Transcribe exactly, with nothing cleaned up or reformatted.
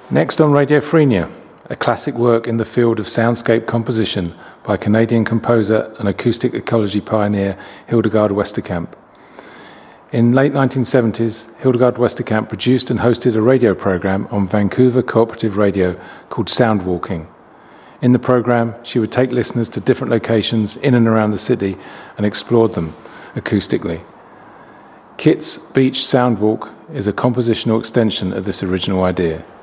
Next on Radiophrenia, a classic work in the field of soundscape composition by Canadian composer and acoustic ecology pioneer Hildegard Westerkamp. In late nineteen seventies, Hildegard Westerkamp produced and hosted a radio program on Vancouver Cooperative Radio called Soundwalking. In the program, she would take listeners to different locations in and around the city and explored them acoustically. Kit's Beach Soundwalk is a compositional extension of this original idea.